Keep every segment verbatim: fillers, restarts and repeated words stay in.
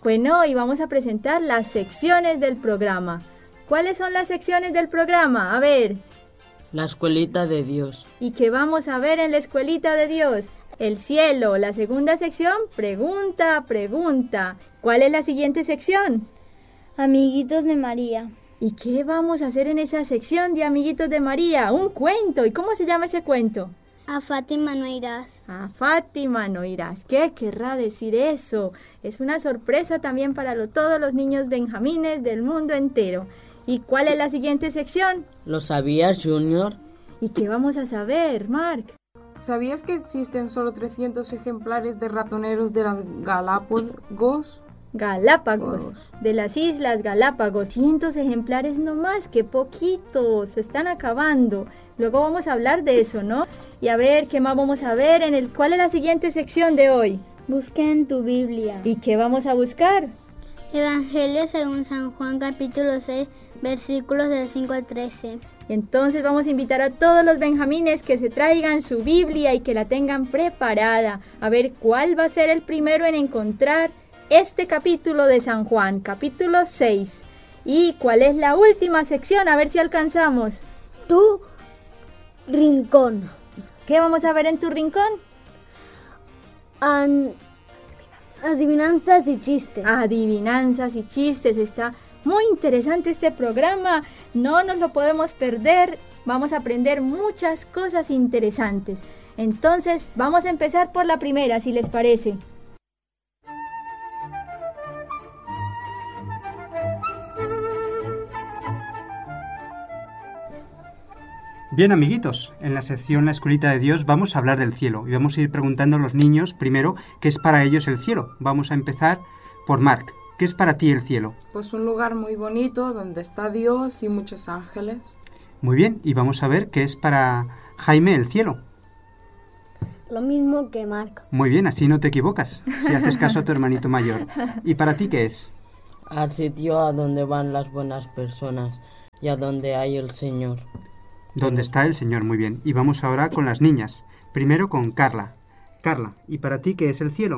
Bueno, hoy vamos a presentar las secciones del programa. ¿Cuáles son las secciones del programa? A ver. La escuelita de Dios. ¿Y qué vamos a ver en la escuelita de Dios? El cielo. La segunda sección, pregunta, pregunta. ¿Cuál es la siguiente sección? Amiguitos de María. ¿Y qué vamos a hacer en esa sección de Amiguitos de María? Un cuento. ¿Y cómo se llama ese cuento? A Fátima no irás. A Fátima no irás. ¿Qué querrá decir eso? Es una sorpresa también para lo, todos los niños benjamines del mundo entero. ¿Y cuál es la siguiente sección? ¿Lo sabías, Junior? ¿Y qué vamos a saber, Mark? ¿Sabías que existen solo trescientos ejemplares de ratoneros de las Galápagos? Galápagos, de las Islas Galápagos, cientos ejemplares nomás, que poquitos, se están acabando. Luego vamos a hablar de eso, ¿no? Y a ver, ¿qué más vamos a ver? En el, ¿cuál es la siguiente sección de hoy? Busca en tu Biblia. ¿Y qué vamos a buscar? Evangelio según San Juan, capítulo seis, versículos del cinco al trece. Entonces vamos a invitar a todos los benjamines que se traigan su Biblia y que la tengan preparada. A ver, ¿cuál va a ser el primero en encontrar este capítulo de San Juan, capítulo seis? ¿Y cuál es la última sección? A ver si alcanzamos. Tu rincón. ¿Qué vamos a ver en tu rincón? An... Adivinanzas y chistes. Adivinanzas y chistes. Está muy interesante este programa. No nos lo podemos perder. Vamos a aprender muchas cosas interesantes. Entonces, vamos a empezar por la primera, si les parece. Bien, amiguitos, en la sección La Escuelita de Dios vamos a hablar del cielo y vamos a ir preguntando a los niños primero qué es para ellos el cielo. Vamos a empezar por Marc. ¿Qué es para ti el cielo? Pues un lugar muy bonito donde está Dios y muchos ángeles. Muy bien, y vamos a ver qué es para Jaime el cielo. Lo mismo que Marc. Muy bien, así no te equivocas, si haces caso a tu hermanito mayor. ¿Y para ti qué es? Al sitio a donde van las buenas personas y a donde hay el Señor. ¿Dónde está el Señor? Muy bien. Y vamos ahora con las niñas. Primero con Carla. Carla, ¿y para ti qué es el cielo?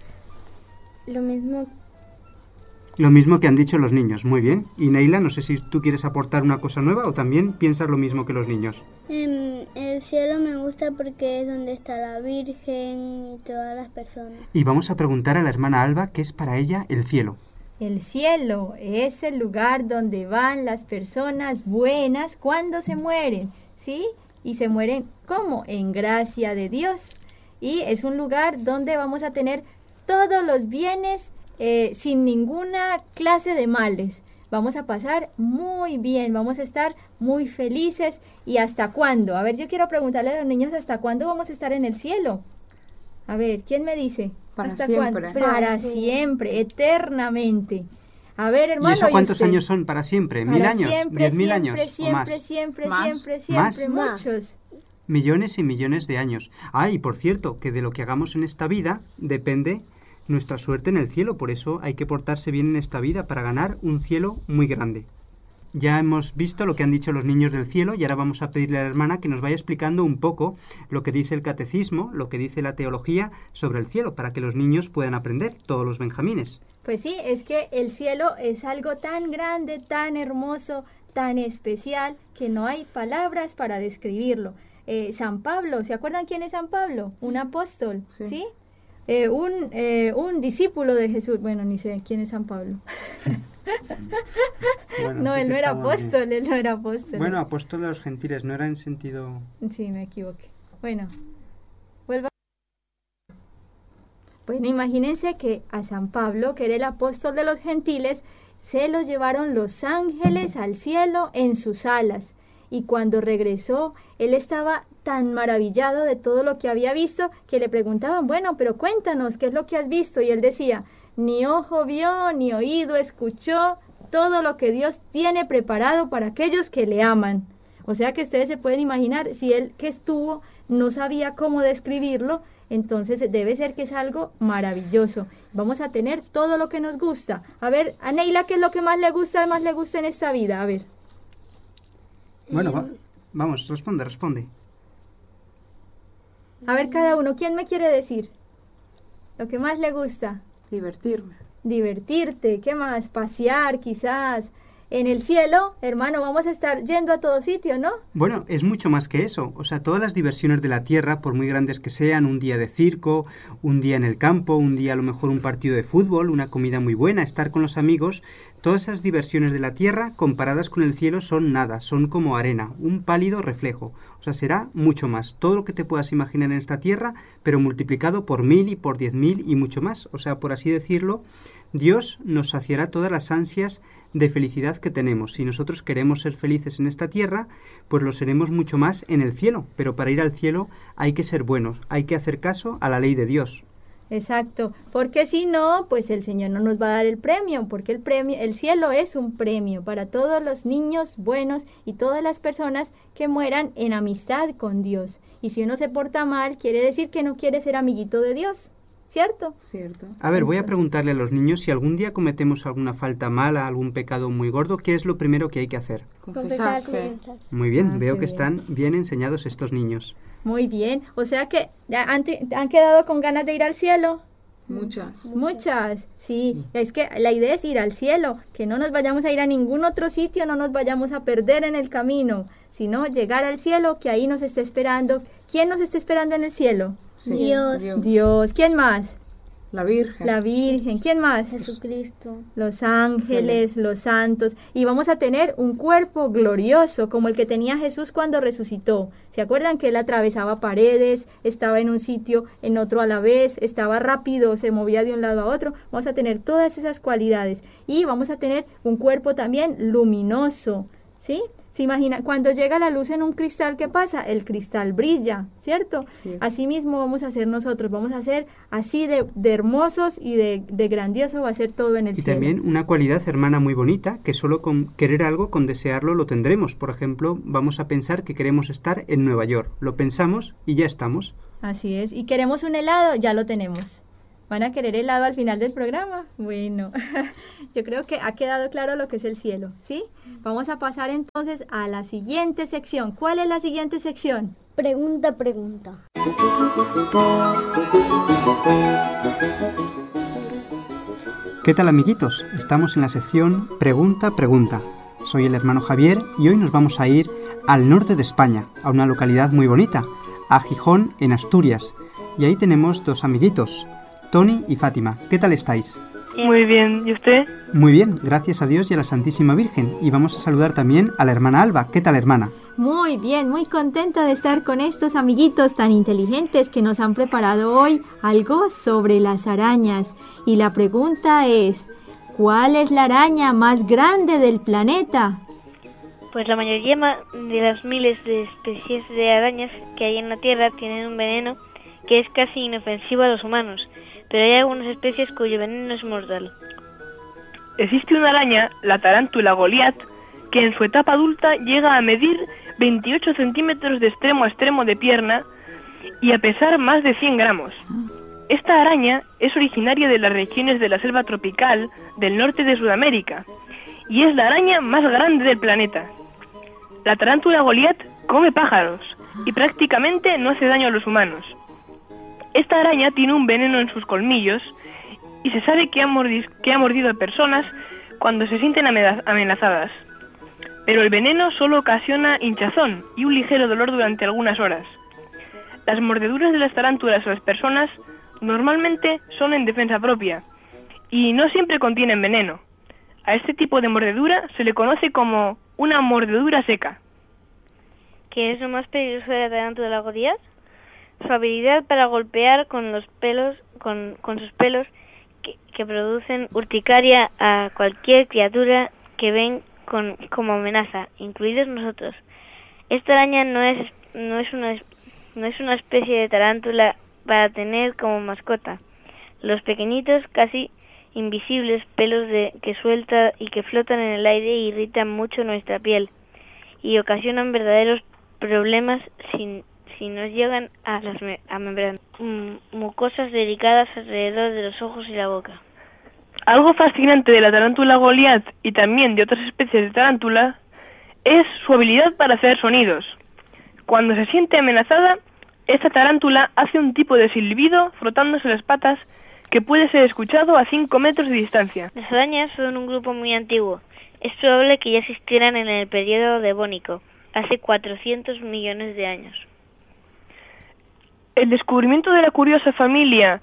Lo mismo. Lo mismo que han dicho los niños. Muy bien. Y Neila, no sé si tú quieres aportar una cosa nueva o también piensas lo mismo que los niños. Eh, el cielo me gusta porque es donde está la Virgen y todas las personas. Y vamos a preguntar a la hermana Alba qué es para ella el cielo. El cielo es el lugar donde van las personas buenas cuando se mueren, ¿sí? Y se mueren, ¿cómo? En gracia de Dios. Y es un lugar donde vamos a tener todos los bienes eh, sin ninguna clase de males. Vamos a pasar muy bien, vamos a estar muy felices. ¿Y hasta cuándo? A ver, yo quiero preguntarle a los niños, ¿hasta cuándo vamos a estar en el cielo? A ver, ¿quién me dice? Para ¿Hasta siempre. cuándo? Para siempre, eternamente. A ver, hermano. ¿Y eso cuántos usted? años son para siempre? ¿Mil Para años? siempre, ¿Diez mil siempre, años? Siempre, ¿O más? siempre, ¿Más? siempre, siempre, ¿Más? muchos. Millones y millones de años. Ah, y por cierto, que de lo que hagamos en esta vida depende nuestra suerte en el cielo. Por eso hay que portarse bien en esta vida para ganar un cielo muy grande. Ya hemos visto lo que han dicho los niños del cielo y ahora vamos a pedirle a la hermana que nos vaya explicando un poco lo que dice el catecismo, lo que dice la teología sobre el cielo, para que los niños puedan aprender, todos los benjamines. Pues sí, es que el cielo es algo tan grande, tan hermoso, tan especial, que no hay palabras para describirlo. Eh, San Pablo, ¿se acuerdan quién es San Pablo? Un apóstol, ¿sí? ¿sí? Eh, un, eh, un discípulo de Jesús. Bueno, ni sé quién es San Pablo. Bueno, no, sí él que no era está muy apóstol, bien. él no era apóstol. Bueno, apóstol de los gentiles, no era en sentido... Sí, me equivoqué. Bueno, vuelva. Bueno, imagínense que a San Pablo, que era el apóstol de los gentiles, se lo llevaron los ángeles al cielo en sus alas. Y cuando regresó, él estaba tan maravillado de todo lo que había visto que le preguntaban, bueno, pero cuéntanos, ¿qué es lo que has visto? Y él decía, ni ojo vio, ni oído escuchó todo lo que Dios tiene preparado para aquellos que le aman. O sea que ustedes se pueden imaginar, si él que estuvo no sabía cómo describirlo, entonces debe ser que es algo maravilloso. Vamos a tener todo lo que nos gusta. A ver, a Neila, ¿qué es lo que más le gusta, más le gusta en esta vida? A ver. Bueno, va, vamos, responde, responde. A ver cada uno, ¿quién me quiere decir? Lo que más le gusta. Divertirme. divertirte, ¿qué más? Pasear quizás. En el cielo, hermano, vamos a estar yendo a todo sitio, ¿no? Bueno, es mucho más que eso. O sea, todas las diversiones de la tierra, por muy grandes que sean, un día de circo, un día en el campo, un día a lo mejor un partido de fútbol, una comida muy buena, estar con los amigos, todas esas diversiones de la tierra comparadas con el cielo son nada, son como arena, un pálido reflejo. O sea, será mucho más. Todo lo que te puedas imaginar en esta tierra, pero multiplicado por mil y por diez mil y mucho más. O sea, por así decirlo, Dios nos saciará todas las ansias de felicidad que tenemos. Si nosotros queremos ser felices en esta tierra, pues lo seremos mucho más en el cielo. Pero para ir al cielo hay que ser buenos, hay que hacer caso a la ley de Dios. Exacto, porque si no, pues el Señor no nos va a dar el premio, porque el premio, el cielo es un premio para todos los niños buenos y todas las personas que mueran en amistad con Dios. Y si uno se porta mal, quiere decir que no quiere ser amiguito de Dios. ¿Cierto? Cierto. A ver, voy a Entonces, preguntarle a los niños si algún día cometemos alguna falta mala, algún pecado muy gordo, ¿qué es lo primero que hay que hacer? Confesarse. Muy bien, Ah, veo qué que bien. están bien enseñados estos niños. Muy bien, o sea que ya han, te- han quedado con ganas de ir al cielo. Muchas. Muchas, sí, es que la idea es ir al cielo, que no nos vayamos a ir a ningún otro sitio, no nos vayamos a perder en el camino, sino llegar al cielo, que ahí nos está esperando. ¿Quién nos está esperando en el cielo? Sí, Dios. Dios. ¿Quién más? La Virgen. La Virgen. ¿Quién más? Jesucristo. Los ángeles, los santos, y vamos a tener un cuerpo glorioso como el que tenía Jesús cuando resucitó. ¿Se acuerdan que él atravesaba paredes, estaba en un sitio, en otro a la vez, estaba rápido, se movía de un lado a otro? Vamos a tener todas esas cualidades y vamos a tener un cuerpo también luminoso, ¿sí? ¿Se imagina? Cuando llega la luz en un cristal, ¿qué pasa? El cristal brilla, ¿cierto? Sí. Así mismo vamos a ser nosotros, vamos a ser así de, de hermosos y de, de grandioso va a ser todo en el Y cielo. también una cualidad, hermana, muy bonita, que solo con querer algo, con desearlo, lo tendremos. Por ejemplo, vamos a pensar que queremos estar en Nueva York. Lo pensamos y ya estamos. Así es. Y queremos un helado, ya lo tenemos. ¿Van a querer helado al final del programa? Bueno, yo creo que ha quedado claro lo que es el cielo, ¿sí? Vamos a pasar entonces a la siguiente sección. ¿Cuál es la siguiente sección? Pregunta, pregunta. ¿Qué tal, amiguitos? Estamos en la sección Pregunta, Pregunta. Soy el hermano Javier y hoy nos vamos a ir al norte de España, a una localidad muy bonita, a Gijón, en Asturias. Y ahí tenemos dos amiguitos, Tony y Fátima. ¿Qué tal estáis? Muy bien, ¿y usted? Muy bien, gracias a Dios y a la Santísima Virgen. Y vamos a saludar también a la hermana Alba. ¿Qué tal, hermana? Muy bien, muy contenta de estar con estos amiguitos tan inteligentes que nos han preparado hoy algo sobre las arañas. Y la pregunta es, ¿cuál es la araña más grande del planeta? Pues la mayoría ma- de las miles de especies de arañas que hay en la Tierra tienen un veneno que es casi inofensivo a los humanos, pero hay algunas especies cuyo veneno es mortal. Existe una araña, la tarántula Goliath, que en su etapa adulta llega a medir veintiocho centímetros de extremo a extremo de pierna y a pesar más de cien gramos. Esta araña es originaria de las regiones de la selva tropical del norte de Sudamérica y es la araña más grande del planeta. La tarántula Goliath come pájaros y prácticamente no hace daño a los humanos. Esta araña tiene un veneno en sus colmillos y se sabe que ha, mordi- que ha mordido a personas cuando se sienten amena- amenazadas. Pero el veneno solo ocasiona hinchazón y un ligero dolor durante algunas horas. Las mordeduras de las tarántulas a las personas normalmente son en defensa propia y no siempre contienen veneno. A este tipo de mordedura se le conoce como una mordedura seca. ¿Qué es lo más peligroso de la tarántula Goliath? Su habilidad para golpear con los pelos, con, con sus pelos que, que producen urticaria a cualquier criatura que ven con, como amenaza, incluidos nosotros. Esta araña no es, no es una, no es una especie de tarántula para tener como mascota. Los pequeñitos, casi invisibles pelos de, que suelta y que flotan en el aire irritan mucho nuestra piel y ocasionan verdaderos problemas si, si nos llegan a las me, a membranas mm, mucosas delicadas alrededor de los ojos y la boca. Algo fascinante de la tarántula Goliath y también de otras especies de tarántula es su habilidad para hacer sonidos. Cuando se siente amenazada, esta tarántula hace un tipo de silbido frotándose las patas que puede ser escuchado a cinco metros de distancia. Las arañas son un grupo muy antiguo. Es probable que ya existieran en el periodo devónico, hace cuatrocientos millones de años. El descubrimiento de la curiosa familia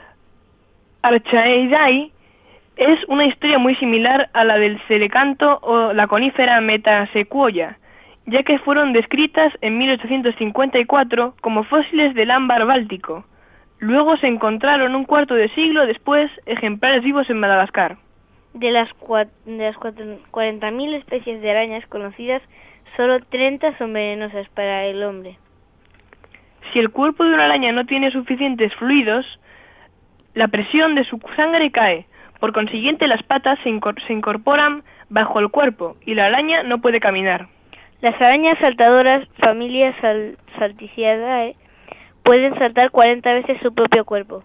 Archaeidae es una historia muy similar a la del celecanto o la conífera Metasequoia, ya que fueron descritas en mil ochocientos cincuenta y cuatro como fósiles del ámbar báltico. Luego se encontraron un cuarto de siglo después ejemplares vivos en Madagascar. De las, cua de las cuarenta mil especies de arañas conocidas, solo treinta son venenosas para el hombre. Si el cuerpo de una araña no tiene suficientes fluidos, la presión de su sangre cae. Por consiguiente, las patas se, incor se incorporan bajo el cuerpo y la araña no puede caminar. Las arañas saltadoras, familia sal Salticidae, pueden saltar cuarenta veces su propio cuerpo.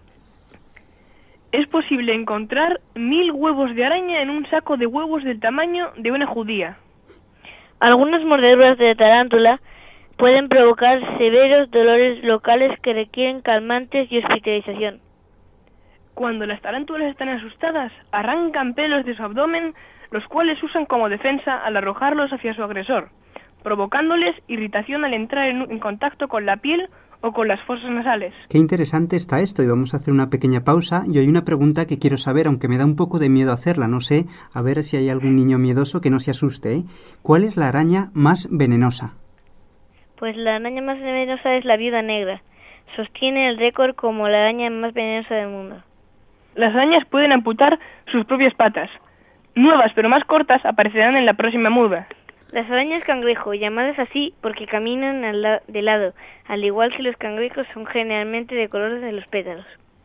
Es posible encontrar mil huevos de araña en un saco de huevos del tamaño de una judía. Algunas mordeduras de tarántula pueden provocar severos dolores locales que requieren calmantes y hospitalización. Cuando las tarántulas están asustadas, arrancan pelos de su abdomen, los cuales usan como defensa al arrojarlos hacia su agresor, provocándoles irritación al entrar en, en contacto con la piel o con las fosas nasales. Qué interesante está esto, y vamos a hacer una pequeña pausa. Y hay una pregunta que quiero saber, aunque me da un poco de miedo hacerla, no sé, a ver si hay algún niño miedoso que no se asuste, ¿eh? ¿Cuál es la araña más venenosa? Pues la araña más venenosa es la viuda negra. Sostiene el récord como la araña más venenosa del mundo. Las arañas pueden amputar sus propias patas. Nuevas pero más cortas aparecerán en la próxima muda. Las arañas cangrejo, llamadas así porque caminan al la de lado, al igual que los cangrejos, son generalmente de colores de los pétalos.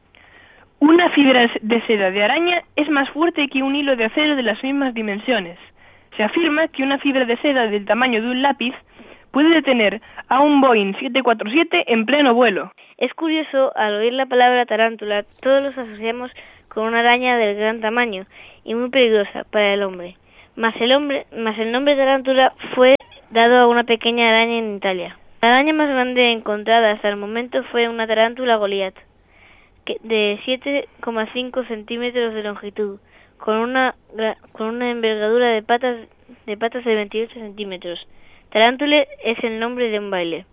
Una fibra de seda de araña es más fuerte que un hilo de acero de las mismas dimensiones. Se afirma que una fibra de seda del tamaño de un lápiz puede detener a un Boeing siete cuatro siete en pleno vuelo. Es curioso, al oír la palabra tarántula, todos los asociamos con una araña del gran tamaño y muy peligrosa para el hombre. Mas el, hombre, mas el nombre tarántula fue dado a una pequeña araña en Italia. La araña más grande encontrada hasta el momento fue una tarántula Goliath, que de siete coma cinco centímetros de longitud, con una, con una envergadura de patas de patas de veintiocho centímetros. Tarántula es el nombre de un baile.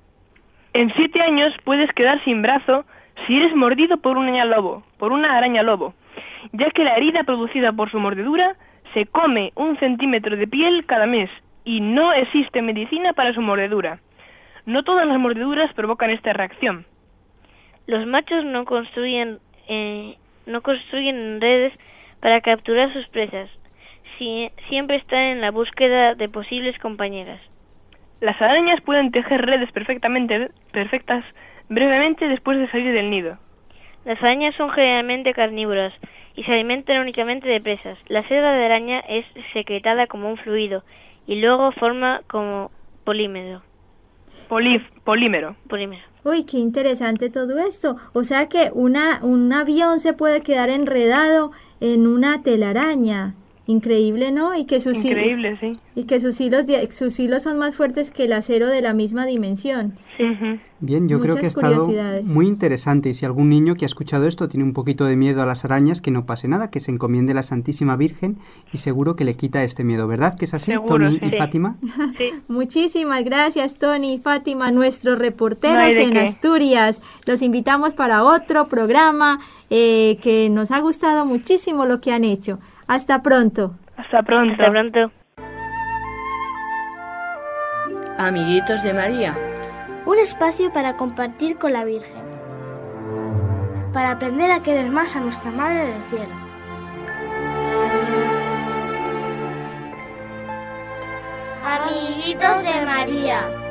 En siete años puedes quedar sin brazo si eres mordido por una araña lobo, por una araña lobo, ya que la herida producida por su mordedura se come un centímetro de piel cada mes y no existe medicina para su mordedura. No todas las mordeduras provocan esta reacción. Los machos no construyen eh, no construyen redes para capturar sus presas. Si, siempre están en la búsqueda de posibles compañeras. Las arañas pueden tejer redes perfectamente perfectas brevemente después de salir del nido. Las arañas son generalmente carnívoras y se alimentan únicamente de presas. La seda de araña es secretada como un fluido y luego forma como polímero. Polif, polímero. Polímero. Uy, qué interesante todo esto. O sea que una, un avión se puede quedar enredado en una telaraña. Increíble, ¿no? Y que sus Increíble, sí. Y que sus hilos, sus hilos son más fuertes que el acero de la misma dimensión. Sí. Uh-huh. Bien, yo Muchas creo que ha estado curiosidades. muy interesante, y si algún niño que ha escuchado esto tiene un poquito de miedo a las arañas, que no pase nada, que se encomiende a la Santísima Virgen y seguro que le quita este miedo, ¿verdad? ¿Que es así, Seguro, Tony sí. y Fátima? Sí. Muchísimas gracias, Tony y Fátima, nuestros reporteros No hay de en qué. Asturias. Los invitamos para otro programa eh, que nos ha gustado muchísimo lo que han hecho. Hasta pronto. Hasta pronto. Hasta pronto. Amiguitos de María. Un espacio para compartir con la Virgen, para aprender a querer más a nuestra Madre del Cielo. Amiguitos de María.